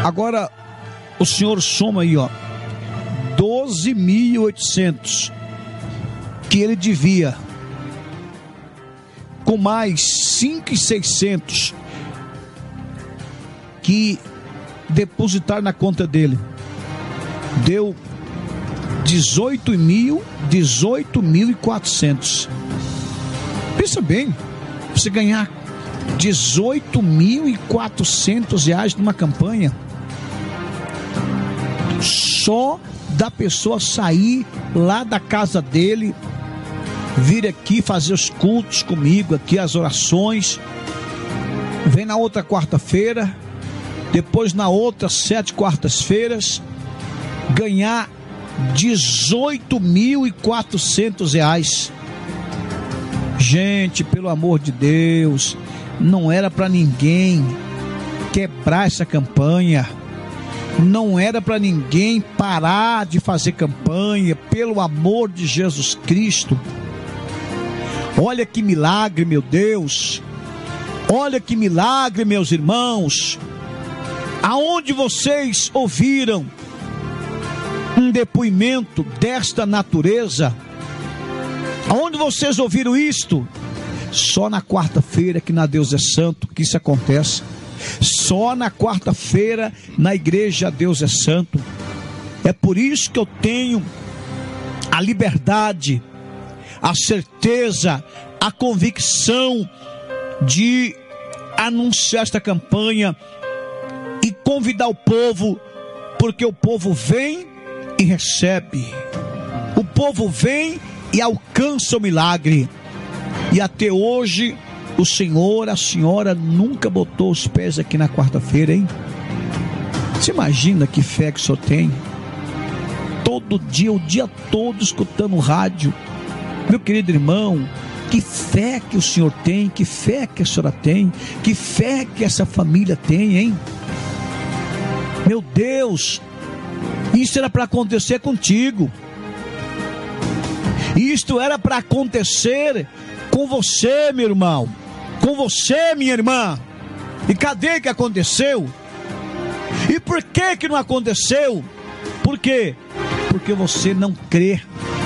Agora o senhor soma aí, ó, 12.800 que ele devia, com mais 5.600 que depositaram na conta dele, deu 18.400. Pensa bem, você ganhar 18.400 reais numa campanha, só da pessoa sair lá da casa dele, vir aqui fazer os cultos comigo, aqui as orações, vem na outra quarta-feira, depois na outra 7 quartas-feiras, ganhar 18.400 reais. Gente, pelo amor de Deus, não era para ninguém quebrar essa campanha, não era para ninguém parar de fazer campanha, pelo amor de Jesus Cristo. Olha que milagre, meu Deus, olha que milagre, meus irmãos. Aonde vocês ouviram um depoimento desta natureza? Aonde vocês ouviram isto? Só na quarta-feira que na Deus é Santo que isso acontece. Só na quarta-feira na igreja Deus é Santo. É por isso que eu tenho a liberdade, a certeza, a convicção de anunciar esta campanha e convidar o povo, porque o povo vem e recebe, o povo vem e alcança o milagre. E até hoje o senhor, a senhora nunca botou os pés aqui na quarta-feira, hein? Você imagina que fé que o senhor tem? Todo dia, o dia todo escutando rádio. Meu querido irmão, que fé que o senhor tem, que fé que a senhora tem, que fé que essa família tem, hein? Meu Deus, isso era para acontecer contigo. Isto era para acontecer com você, meu irmão, com você, minha irmã. E cadê que aconteceu? E por que não aconteceu? Por quê? Porque você não crê.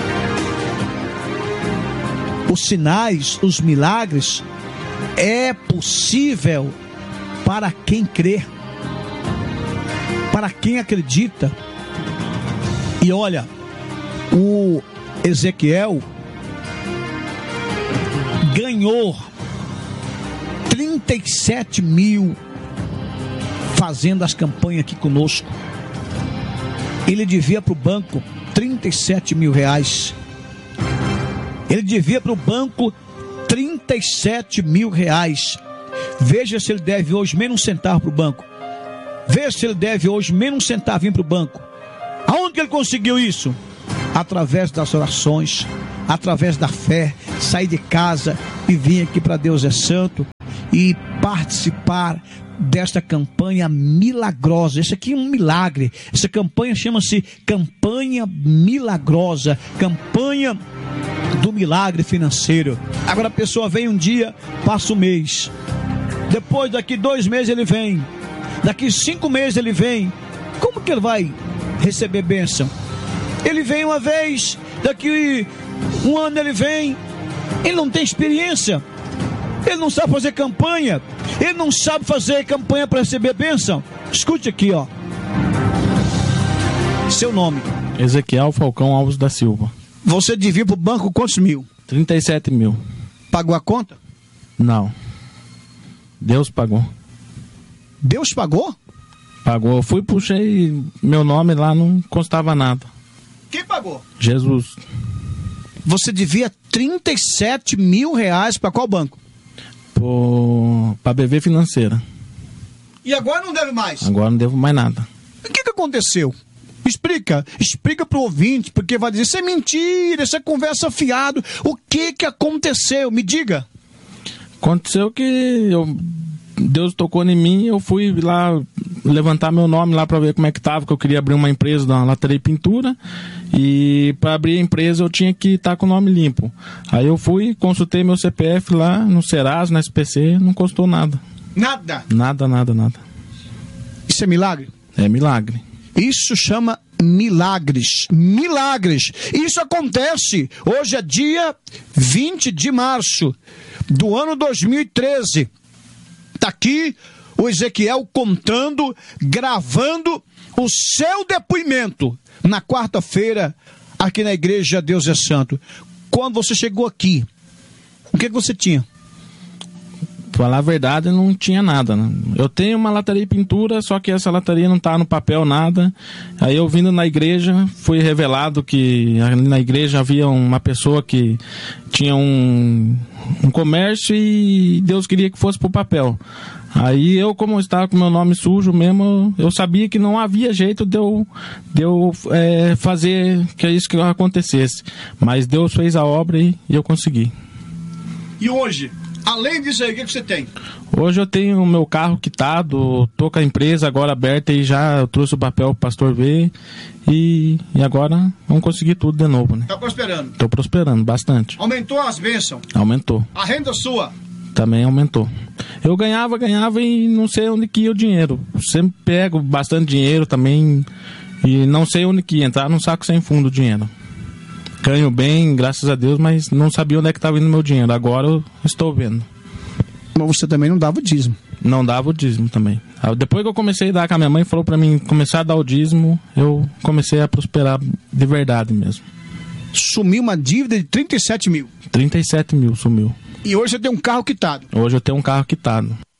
Os sinais, os milagres é possível para quem crê, para quem acredita. E olha, o Ezequiel ganhou 37 mil fazendo as campanhas aqui conosco. Ele devia para o banco 37 mil reais. Ele devia para o banco 37 mil reais. Veja se ele deve hoje menos um centavo para o banco. Veja se ele deve hoje menos um centavinho para o banco. Aonde que ele conseguiu isso? Através das orações, através da fé, sair de casa e vir aqui para Deus é Santo e participar desta campanha milagrosa. Esse aqui é um milagre. Essa campanha chama-se Campanha Milagrosa, campanha do milagre financeiro. Agora a pessoa vem um dia, passa um mês, depois daqui 2 meses ele vem, daqui 5 meses ele vem. Como que ele vai receber bênção? Ele vem uma vez, daqui 1 ano ele vem, ele não tem experiência, ele não sabe fazer campanha, ele não sabe fazer campanha para receber bênção. Escute aqui, ó. Seu nome? Ezequiel Falcão Alves da Silva. Você devia para o banco quantos mil? 37 mil. Pagou a conta? Não. Deus pagou. Deus pagou? Pagou. Eu fui, puxei meu nome lá, não constava nada. Quem pagou? Jesus. Você devia 37 mil reais para qual banco? Para BV Financeira. E agora não deve mais? Agora não devo mais nada. O que aconteceu? Explica para o ouvinte, porque vai dizer, isso é mentira, isso é conversa fiado. O que aconteceu? Me diga. Aconteceu que Deus tocou em mim, eu fui lá levantar meu nome lá para ver como é que tava, que eu queria abrir uma empresa da Lateria e Pintura, e para abrir a empresa eu tinha que estar com o nome limpo. Aí eu fui, consultei meu CPF lá no Serasa, no SPC, não custou nada. Nada? Nada. Isso é milagre? É milagre. Isso chama milagres. Milagres. Isso acontece. Hoje é dia 20 de março do ano 2013. Está aqui o Ezequiel contando, gravando o seu depoimento na quarta-feira aqui na igreja Deus é Santo. Quando você chegou aqui, o que você tinha? Falar a verdade, não tinha nada, né? Eu tenho uma lataria de pintura, só que essa lataria não tá no papel, nada. Aí eu vindo na igreja, foi revelado que na igreja havia uma pessoa que tinha um comércio e Deus queria que fosse pro papel. Aí eu, como estava com meu nome sujo mesmo, eu sabia que não havia jeito de eu fazer que isso que acontecesse. Mas Deus fez a obra e eu consegui. E hoje, além disso aí, o que você tem? Hoje eu tenho o meu carro quitado, tô com a empresa agora aberta e já eu trouxe o papel pro pastor ver e agora vamos conseguir tudo de novo, né? Tá prosperando? Tô prosperando bastante. Aumentou as bênçãos? Aumentou. A renda sua? Também aumentou. Eu ganhava e não sei onde que ia o dinheiro. Sempre pego bastante dinheiro também e não sei onde que ia entrar num saco sem fundo o dinheiro. Ganho bem, graças a Deus, mas não sabia onde é que estava indo meu dinheiro. Agora eu estou vendo. Mas você também não dava o dízimo? Não dava o dízimo também. Depois que eu comecei a dar, que a minha mãe falou para mim começar a dar o dízimo, eu comecei a prosperar de verdade mesmo. Sumiu uma dívida de 37 mil? 37 mil sumiu. E hoje você tem um carro quitado? Hoje eu tenho um carro quitado.